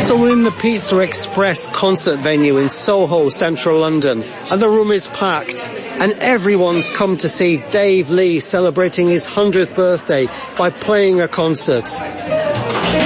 So we're in the Pizza Express concert venue in Soho, central London, and the room is packed, and everyone's come to see Dave Lee celebrating his 100th birthday by playing a concert.